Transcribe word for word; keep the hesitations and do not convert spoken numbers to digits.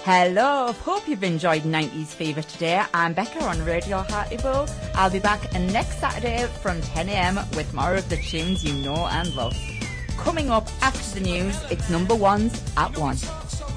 Hello, hope you've enjoyed nineties Fever today. I'm Becca on Radio Hartlepool. I'll be back next Saturday from ten a m with more of the tunes you know and love. Coming up after the news, it's number ones at one.